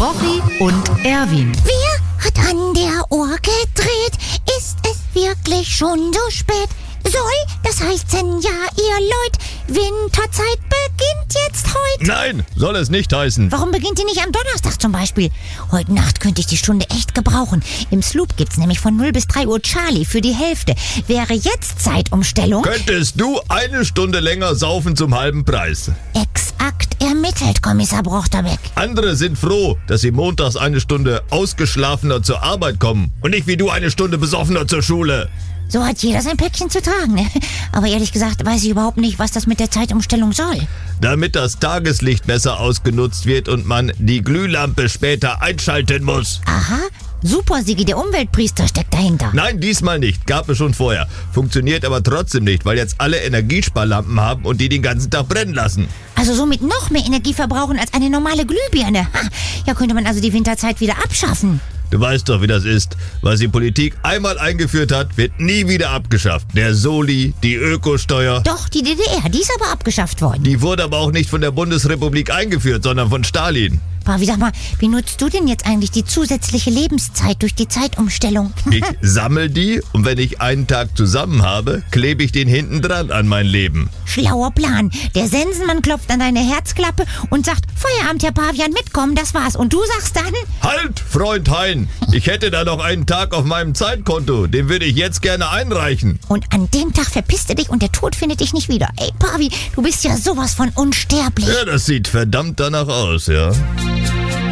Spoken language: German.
Rochi und Erwin. Wer hat an der Uhr gedreht? Ist es wirklich schon so spät? Soll das heißen, ja, ihr Leut, Winterzeit beginnt jetzt heute? Nein, soll es nicht heißen. Warum beginnt die nicht am Donnerstag zum Beispiel? Heute Nacht könnte ich die Stunde echt gebrauchen. Im Sloop gibt's nämlich von 0 bis 3 Uhr Charlie für die Hälfte. Wäre jetzt Zeitumstellung? Könntest du eine Stunde länger saufen zum halben Preis? Exakt ermittelt, Kommissar Brochterbeck. Andere sind froh, dass sie montags eine Stunde ausgeschlafener zur Arbeit kommen und nicht wie du eine Stunde besoffener zur Schule. So hat jeder sein Päckchen zu tragen, ne? Aber ehrlich gesagt weiß ich überhaupt nicht, was das mit der Zeitumstellung soll. Damit das Tageslicht besser ausgenutzt wird und man die Glühlampe später einschalten muss. Aha, super, Sigi, der Umweltpriester steckt dahinter. Nein, diesmal nicht. Gab es schon vorher. Funktioniert aber trotzdem nicht, weil jetzt alle Energiesparlampen haben und die den ganzen Tag brennen lassen. Also somit noch mehr Energie verbrauchen als eine normale Glühbirne. Ha, ja, könnte man also die Winterzeit wieder abschaffen. Du weißt doch, wie das ist. Was die Politik einmal eingeführt hat, wird nie wieder abgeschafft. Der Soli, die Ökosteuer. Doch, die DDR, die ist aber abgeschafft worden. Die wurde aber auch nicht von der Bundesrepublik eingeführt, sondern von Stalin. Pavi, sag mal, wie nutzt du denn jetzt eigentlich die zusätzliche Lebenszeit durch die Zeitumstellung? Ich sammel die und wenn ich einen Tag zusammen habe, klebe ich den hinten dran an mein Leben. Schlauer Plan. Der Sensenmann klopft an deine Herzklappe und sagt, Feierabend, Herr Pavian, mitkommen, das war's. Und du sagst dann? Halt, Freund Hein, ich hätte da noch einen Tag auf meinem Zeitkonto, den würde ich jetzt gerne einreichen. Und an dem Tag verpisst du dich und der Tod findet dich nicht wieder. Ey, Pavi, du bist ja sowas von unsterblich. Ja, das sieht verdammt danach aus, ja.